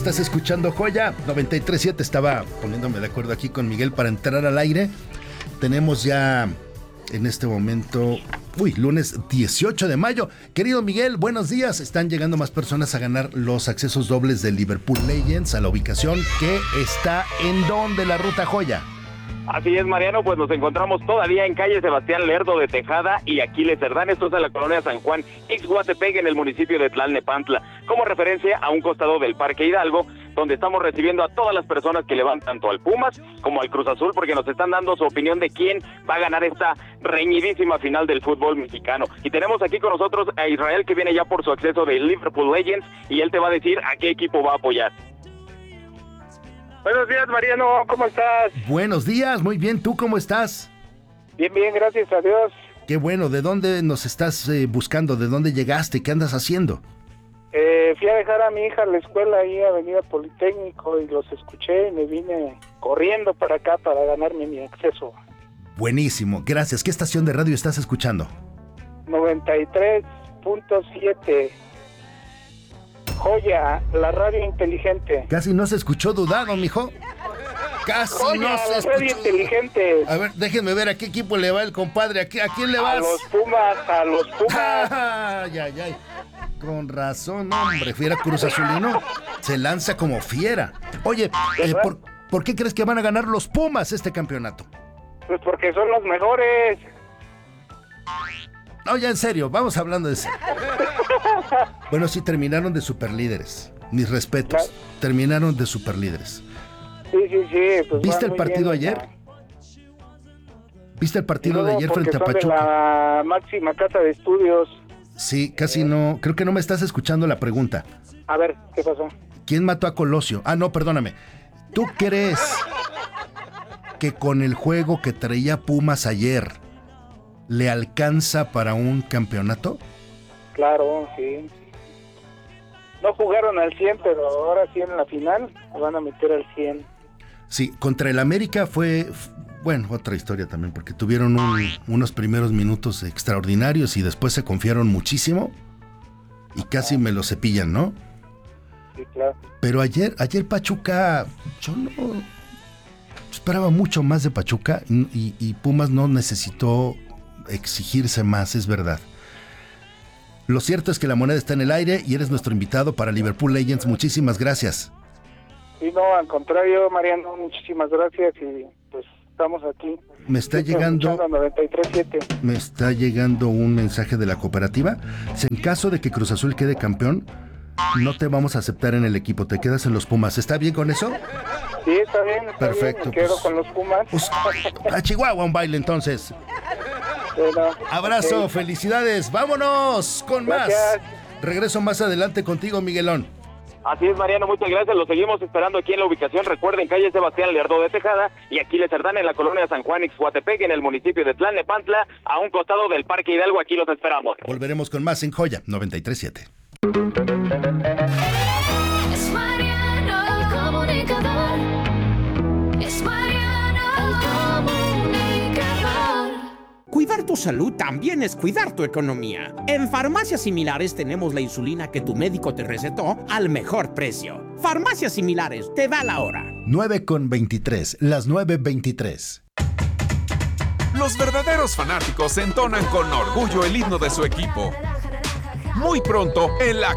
estás escuchando Joya 93.7. Estaba poniéndome de acuerdo aquí con Miguel para entrar al aire. Tenemos ya en este momento, lunes 18 de mayo. Querido Miguel, buenos días. Están llegando más personas a ganar los accesos dobles de Liverpool Legends a la ubicación que está en donde la Ruta Joya. Así es, Mariano, pues nos encontramos todavía en calle Sebastián Lerdo de Tejada y Aquiles Cerdán. Esto es en la colonia San Juan, Ixhuatepec, en el municipio de Tlalnepantla, como referencia a un costado del Parque Hidalgo, donde estamos recibiendo a todas las personas que le van tanto al Pumas como al Cruz Azul, porque nos están dando su opinión de quién va a ganar esta reñidísima final del fútbol mexicano. Y tenemos aquí con nosotros a Israel, que viene ya por su acceso de Liverpool Legends, y él te va a decir a qué equipo va a apoyar. Buenos días, Mariano, ¿cómo estás? Buenos días, muy bien, ¿tú cómo estás? Bien, gracias a Dios. Qué bueno, ¿de dónde nos estás buscando? ¿De dónde llegaste? ¿Qué andas haciendo? Fui a dejar a mi hija a la escuela ahí, Avenida Politécnico, y los escuché y me vine corriendo para acá para ganarme mi acceso. Buenísimo, gracias. ¿Qué estación de radio estás escuchando? 93.7. Joya, la radio inteligente. Casi no se escuchó dudado, mijo. Casi Joya, no se la escuchó. radio inteligente. A ver, déjenme ver a qué equipo le va el compadre. ¿A quién le vas? A los Pumas. Ay. Con razón, hombre. Fiera Cruz Azulino se lanza como fiera. Oye, ¿por qué crees que van a ganar los Pumas este campeonato? Pues porque son los mejores. No, ya en serio, vamos hablando de serio. Bueno, sí, terminaron de superlíderes. Mis respetos. Terminaron de superlíderes. Sí. Pues ¿viste el partido ayer? ¿Viste el partido de ayer frente a Pachuca? De la máxima casa de estudios. Sí, casi no. Creo que no me estás escuchando la pregunta. A ver, ¿qué pasó? ¿Quién mató a Colosio? Ah, no, perdóname. ¿Tú crees que con el juego que traía Pumas ayer le alcanza para un campeonato? Claro, sí. No jugaron al 100, pero ahora sí en la final se van a meter al 100. Sí, contra el América fue, otra historia también, porque tuvieron unos primeros minutos extraordinarios y después se confiaron muchísimo y casi me lo cepillan, ¿no? Sí, claro. Pero ayer Pachuca, yo no esperaba mucho más de Pachuca y Pumas no necesitó exigirse más, es verdad. Lo cierto es que la moneda está en el aire y eres nuestro invitado para Liverpool Legends. Muchísimas gracias. Sí, no, al contrario, Mariano, muchísimas gracias y pues estamos aquí. Me está llegando 93.7. Me está llegando un mensaje de la cooperativa. En caso de que Cruz Azul quede campeón, no te vamos a aceptar en el equipo, te quedas en los Pumas. ¿Está bien con eso? Sí, está bien. Perfecto. Me quedo con los Pumas. Pues, a Chihuahua un baile entonces. Bueno, abrazo, okay. Felicidades. Vámonos con Gracias. más. Regreso más adelante contigo, Miguelón. Así es, Mariano, muchas gracias. Lo seguimos esperando aquí en la ubicación. Recuerden, calle Sebastián Lerdo de Tejada y Aquiles Cerdán, en la colonia San Juan, Ixhuatepec, en el municipio de Tlalnepantla, a un costado del Parque Hidalgo. Aquí los esperamos. Volveremos con más en Joya 93.7. Es Mariano el comunicador. Es Mariano el comunicador. Cuidar tu salud también es cuidar tu economía. En Farmacias Similares tenemos la insulina que tu médico te recetó al mejor precio. Farmacias Similares, te da la hora. 9:23, las 9:23. Los verdaderos fanáticos entonan con orgullo el himno de su equipo. Muy pronto, en la